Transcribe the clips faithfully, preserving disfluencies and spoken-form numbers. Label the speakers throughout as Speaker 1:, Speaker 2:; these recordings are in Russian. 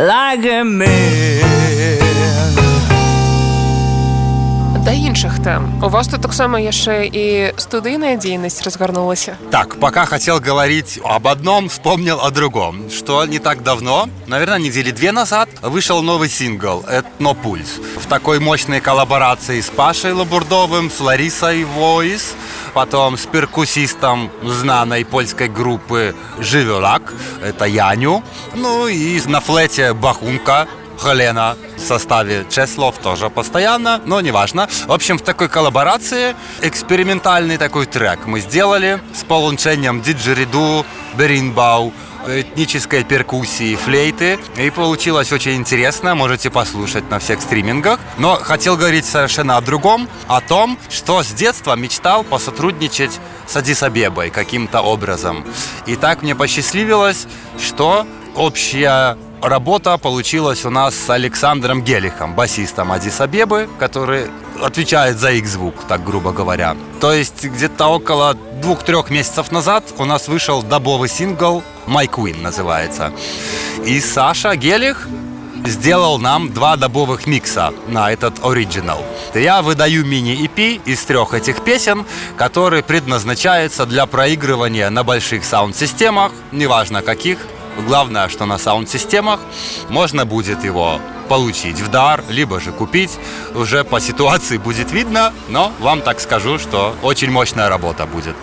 Speaker 1: like a man.
Speaker 2: Да іншых тем. У вас тут так само яшчэ і студыйная дзейнасць разгарнулася.
Speaker 3: Так, пока хотел говорить об одном, вспомнил о другом. Что не так давно, наверное, недели две назад, вышел новый сингл «Этнопульс». В такой мощной коллаборации с Пашей Лабурдовым, с Ларисой Войс, потом с перкуссистом знаной польской группы «Живелак», это Яню, ну и на флете Бахунка, Helena в составе Чеслов тоже постоянно, но неважно. В общем, в такой коллаборации экспериментальный такой трек мы сделали с поłączeniem диджериду, беринбау, этнической перкуссии, флейты. И получилось очень интересно, можете послушать на всех стримингах. Но хотел говорить совершенно о другом, о том, что с детства мечтал посотрудничать с Аддис-Абебой каким-то образом. И так мне посчастливилось, что общая работа получилась у нас с Александром Гелихом, басистом Аддис-Абебы, который отвечает за их звук, так грубо говоря. То есть где-то около двух-трех месяцев назад у нас вышел дабовый сингл «My Queen» называется. И Саша Гелих сделал нам два дабовых микса на этот оригинал. Я выдаю мини-и пи из трех этих песен, которые предназначаются для проигрывания на больших саунд-системах, неважно каких. Главное, что на саунд-системах можно будет его получить в дар, либо же купить. Уже по ситуации будет видно, но вам так скажу, что очень мощная работа будет.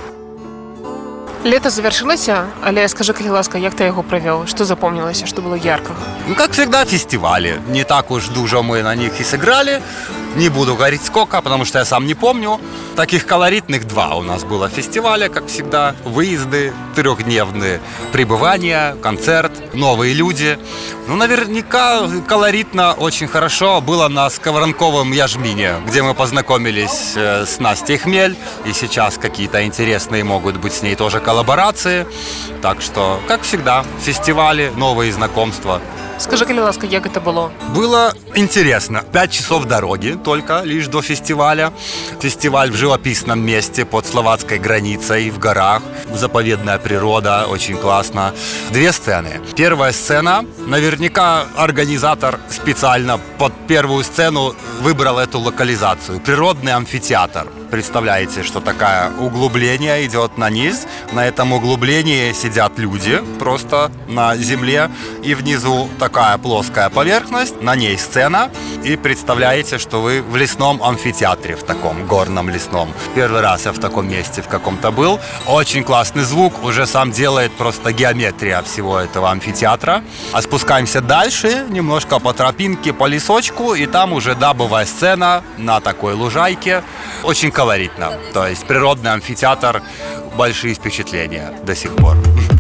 Speaker 2: Лето завершилося, але скажи, калі ласка, як ти його провел? Що запомнилося, що було яркого?
Speaker 3: Ну, как всегда, фестивали. Не так уж дуже мы на них и сыграли. Не буду говорить сколько, потому что я сам не помню. Таких колоритных два у нас было фестиваля, как всегда. Выезды, трехдневные пребывания, концерт, новые люди. Ну, наверняка колоритно, очень хорошо было на Сковоронковом Яжмине, где мы познакомились с Настей Хмель. И сейчас какие-то интересные могут быть с ней тоже коллаборации. Так что, как всегда, фестивали, новые знакомства.
Speaker 2: Скажи, калі ласка, як это было?
Speaker 3: Было интересно. Пять часов дороги только лишь до фестиваля. Фестиваль в живописном месте под словацкой границей, в горах. Заповедная природа, очень классно. Две сцены. Первая сцена, наверняка организатор специально под первую сцену выбрал эту локализацию. Природный амфитеатр. Представляете, что такое углубление идет на низ. На этом углублении сидят люди просто на земле. И внизу такая плоская поверхность, на ней сцена. И представляете, что вы в лесном амфитеатре, в таком горном лесном. Первый раз я в таком месте в каком-то был. Очень классный звук, уже сам делает просто геометрия всего этого амфитеатра. А спускаемся дальше, немножко по тропинке, по лесочку. И там уже дабовая сцена на такой лужайке. Очень колоритно. То есть природный амфитеатр, большие впечатления до сих пор.